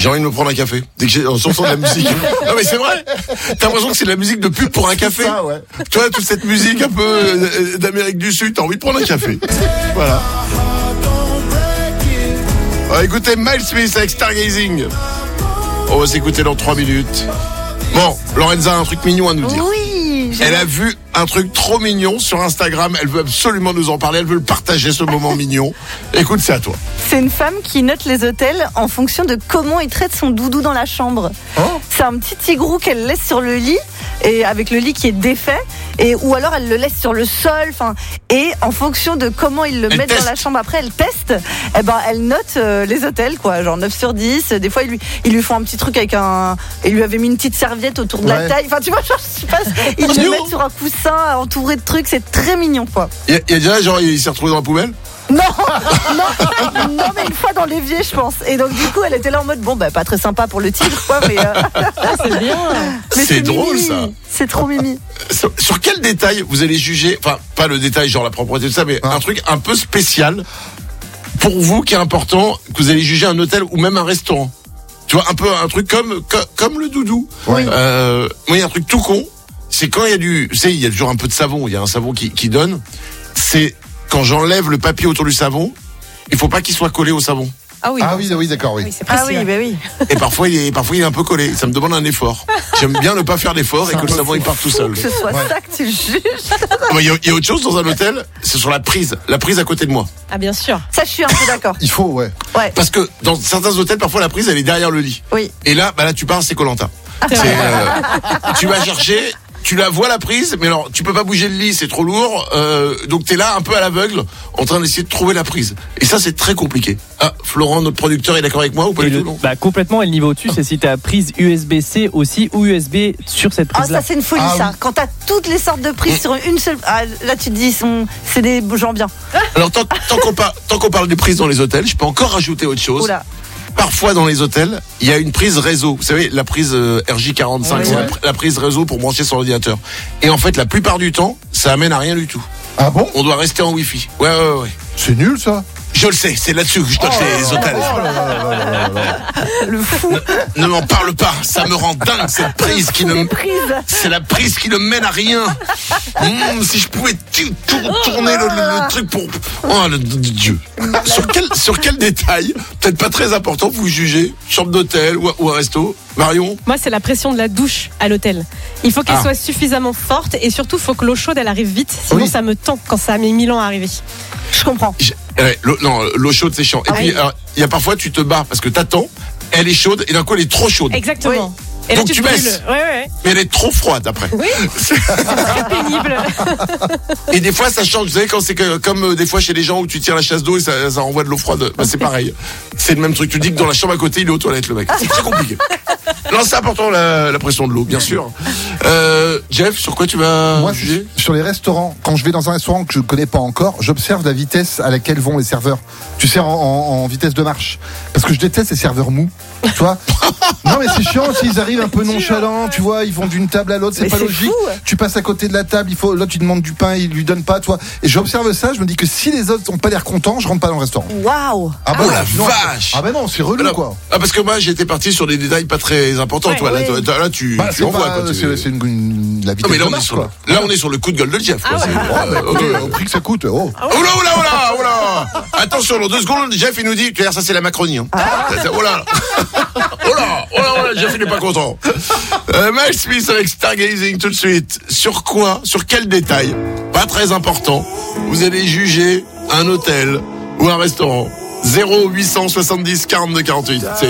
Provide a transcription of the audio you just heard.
j'ai envie de me prendre un café. Dès que j'entends de la musique. Non mais c'est vrai. T'as l'impression que c'est de la musique de pub pour un café. Ça, ouais. Tu vois, toute cette musique un peu d'Amérique du Sud, t'as envie de prendre un café. Voilà. Écoutez Miles Smith avec Stargazing. On va s'écouter dans 3 minutes. Bon, Lorenza a un truc mignon à nous dire. Oui. Elle a vu un truc trop mignon sur Instagram. Elle veut absolument nous en parler. Elle veut le partager, ce moment mignon. Écoute, c'est à toi. C'est une femme qui note les hôtels en fonction de comment il traite son doudou dans la chambre. Oh. C'est un petit tigrou qu'elle laisse sur le lit, et avec le lit qui est défait, ou alors elle le laisse sur le sol. Et en fonction de comment il le met dans la chambre après, elle teste. Elle note les hôtels, quoi, genre 9 sur 10. Des fois, ils lui font un petit truc avec il lui avait mis une petite serviette autour de la taille. Enfin, tu vois, genre, je sais pas, ils le mettent sur un coussin entouré de trucs. C'est très mignon, quoi. Il y a déjà, genre, il s'est retrouvé dans la poubelle? Non, mais une fois dans l'évier, je pense. Et donc du coup, elle était là en mode pas très sympa pour le tigre, quoi. Mais c'est bien. Mais c'est drôle, mimi. ça. C'est trop mimi. Sur quel détail vous allez juger, enfin pas le détail genre la propreté de ça, mais un truc un peu spécial pour vous qui est important, que vous allez juger un hôtel ou même un restaurant? Tu vois, un peu un truc comme le doudou. Oui. Moi, il y a un truc tout con, c'est quand il y a il y a toujours un peu de savon, il y a un savon qui donne. C'est quand j'enlève le papier autour du savon, il faut pas qu'il soit collé au savon. Ah oui, d'accord, oui. c'est précis. Oui. Et parfois il est un peu collé. Ça me demande un effort. J'aime bien ne pas faire d'effort et que le savon il part tout seul. Que ce soit ça que tu juges. Il y a autre chose dans un hôtel, c'est sur la prise à côté de moi. Ah bien sûr. Ça, je suis un peu d'accord. Il faut, ouais. Parce que dans certains hôtels, parfois la prise elle est derrière le lit. Oui. Et là tu pars, c'est Koh-Lanta. Tu vas chercher. Tu la vois la prise, mais alors tu peux pas bouger le lit, c'est trop lourd, donc t'es là un peu à l'aveugle, en train d'essayer de trouver la prise. Et ça c'est très compliqué. Ah, Florent, notre producteur, est d'accord avec moi ou pas du tout? Non. Complètement. Et le niveau au-dessus, c'est si t'as prise USB-C aussi ou USB sur cette prise-là. Ça c'est une folie, ça. Oui. Quand t'as toutes les sortes de prises sur une seule, là tu te dis, c'est des gens bien. Alors tant qu'on parle des prises dans les hôtels, je peux encore rajouter autre chose. Oula. Parfois dans les hôtels, il y a une prise réseau. Vous savez, la prise RJ45, c'est la prise réseau pour brancher son ordinateur. Et en fait, la plupart du temps, ça amène à rien du tout. Ah bon? On doit rester en Wi-Fi. Ouais. C'est nul, ça. Je le sais, c'est là-dessus que je touche les hôtels. Le fou. Ne m'en parle pas, ça me rend dingue cette prise c'est la prise qui ne mène à rien. Si je pouvais tourner le truc pour... Oh le Dieu. Sur quel détail, peut-être pas très important, vous jugez, chambre d'hôtel ou un resto? Marion? Moi, c'est la pression de la douche à l'hôtel. Il faut qu'elle soit suffisamment forte et surtout, il faut que l'eau chaude, elle arrive vite. Sinon, ça me tend quand ça a mis 1000 ans à arriver. Je comprends. L'eau chaude, c'est chiant. Et puis, il y a parfois, tu te barres parce que t'attends, elle est chaude et d'un coup, elle est trop chaude. Exactement. Oui. Et donc là, tu baisses. Ouais. Mais elle est trop froide après. Oui. C'est très pénible. Et des fois ça change. Vous savez quand c'est comme des fois chez les gens où tu tires la chasse d'eau et ça renvoie de l'eau froide. C'est pareil. C'est le même truc. Tu dis que dans la chambre à côté il est aux toilettes le mec. C'est très compliqué. Non, c'est important la pression de l'eau, bien sûr. Jeff, sur quoi tu vas juger? Sur les restaurants. Quand je vais dans un restaurant que je connais pas encore, j'observe la vitesse à laquelle vont les serveurs. Tu sais, en vitesse de marche. Parce que je déteste les serveurs mous. Tu vois? Non, mais c'est chiant s'ils arrivent un peu nonchalants. Tu vois, ils vont d'une table à l'autre, c'est pas logique. Fou. Tu passes à côté de la table, là tu demandes du pain, ils lui donnent pas, toi. Et j'observe ça, je me dis que si les autres ont pas l'air contents, je rentre pas dans le restaurant. Waouh. Ah bon, la vache. Ah ben non, c'est relou alors, quoi. Ah parce que moi j'étais parti sur des détails pas très importants. Ouais, toi là tu envoies. C'est la vitesse mais là de marche, quoi. on est sur le coup de gueule de Jeff. Quoi. Au prix que ça coûte. Oh là. Attention, dans 2 secondes, Jeff il nous dit, tu vois, ça c'est la Macronie. Hein. Oh là, Jeff il n'est pas content. Miles Smith avec Stargazing tout de suite. Sur quel détail, pas très important, vous allez juger un hôtel ou un restaurant? 0870 42 48.